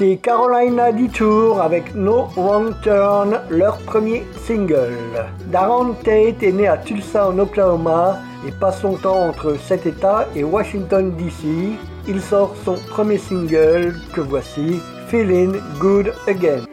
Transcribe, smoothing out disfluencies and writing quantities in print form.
C'est Carolina Detour avec No Wrong Turn, leur premier single. Darren Tate est né à Tulsa en Oklahoma et passe son temps entre cet état et Washington DC. Il sort son premier single que voici, Feeling Good Again.